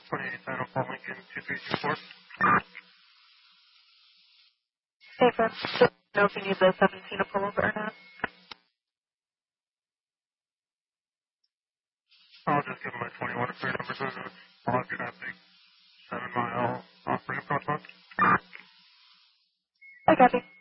28 Lincoln 2324. Hey, friends. Just know if you need the 17 to pull over or not. I'll just give my 21 a clear number so I'll have you that big 7 mile off ramp crosswalk. I copy.